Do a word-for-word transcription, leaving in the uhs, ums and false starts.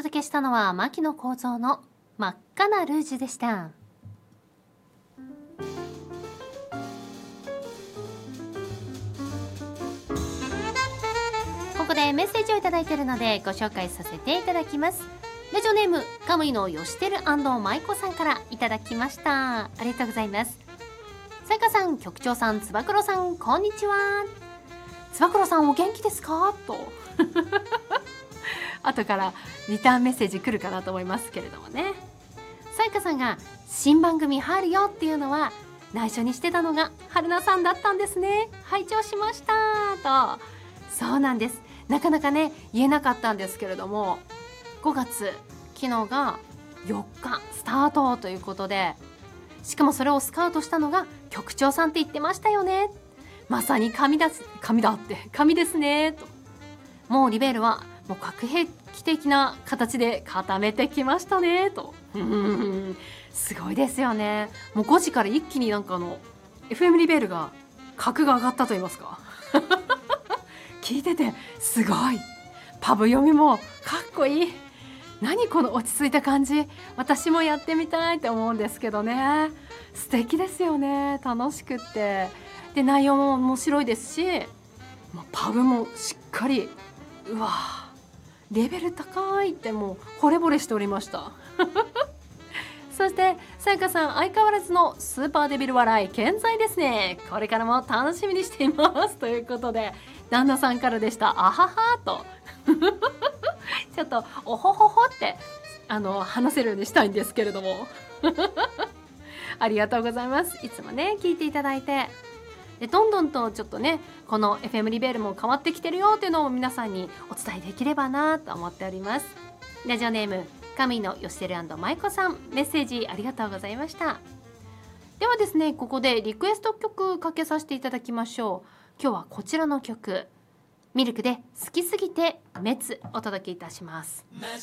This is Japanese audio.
届けしたのは牧野幸三の真っ赤なルージュでした。ここでメッセージをいただいているのでご紹介させていただきます。ラジオネームカムイのよしてる&舞子さんからいただきました。ありがとうございます。さやかさん、局長さん、つば九郎さん、こんにちは。つば九郎さんお元気ですかと後からリターンメッセージ来るかなと思いますけれどもね。さやかさんが新番組入るよっていうのは内緒にしてたのが春菜さんだったんですね。拝聴しましたと。そうなんです。なかなかね言えなかったんですけれども、ごがつ昨日がよっかスタートということで、しかもそれをスカウトしたのが局長さんって言ってましたよね。まさに神だ神だって神ですねと。もうリベールはもう核兵器的な形で固めてきましたねと。うんすごいですよね。もうごじから一気になんかあの エフエム リベールが格が上がったと言いますか聞いててすごい。パブ読みもかっこいい。何この落ち着いた感じ。私もやってみたいって思うんですけどね。素敵ですよね。楽しくってで内容も面白いですし、もうパブもしっかり、うわレベル高いってもう惚れ惚れしておりましたそしてさやかさん、相変わらずのスーパーデビル笑い健在ですね。これからも楽しみにしていますということで旦那さんからでした。あははとちょっとおほほほってあの話せるようにしたいんですけれどもありがとうございます。いつもね聞いていただいて、でどんどんとちょっとねこの エフエム リベールも変わってきてるよっていうのを皆さんにお伝えできればなと思っております。ラジオネーム神のよしてる&舞子さん、メッセージありがとうございました。ではですね、ここでリクエスト曲かけさせていただきましょう。今日はこちらの曲、ミルクで好きすぎて滅お届けいたします。